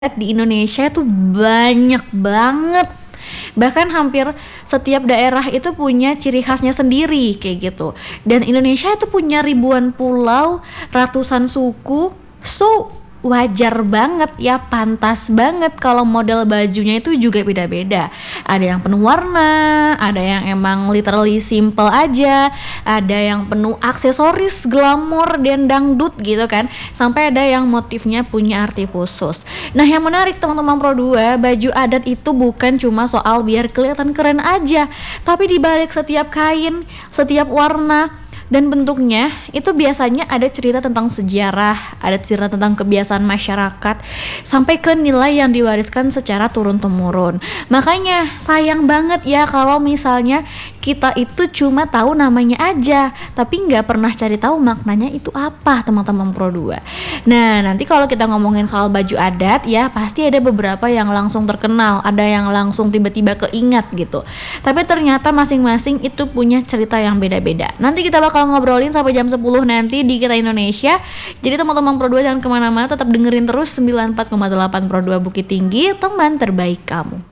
di Indonesia itu banyak banget. Bahkan hampir setiap daerah itu punya ciri khasnya sendiri kayak gitu. Dan Indonesia itu punya ribuan pulau, ratusan suku. So wajar banget ya, pantas banget kalau model bajunya itu juga beda-beda. Ada yang penuh warna, ada yang emang literally simple aja, ada yang penuh aksesoris, glamor dan dangdut gitu kan, sampai ada yang motifnya punya arti khusus. Nah yang menarik teman-teman Pro 2, baju adat itu bukan cuma soal biar kelihatan keren aja, tapi di balik setiap kain, setiap warna dan bentuknya itu biasanya ada cerita tentang sejarah, ada cerita tentang kebiasaan masyarakat, sampai ke nilai yang diwariskan secara turun-temurun. Makanya sayang banget ya kalau misalnya kita itu cuma tahu namanya aja, tapi nggak pernah cari tahu maknanya itu apa, teman-teman Pro 2. Nah nanti kalau kita ngomongin soal baju adat ya, pasti ada beberapa yang langsung terkenal, ada yang langsung tiba-tiba keingat gitu. Tapi ternyata masing-masing itu punya cerita yang beda-beda. Nanti kita bakal ngobrolin sampai jam 10 nanti di Kita Indonesia. Jadi teman-teman Pro 2 jangan kemana-mana, tetap dengerin terus 94,8 Pro 2 Bukit Tinggi, teman terbaik kamu.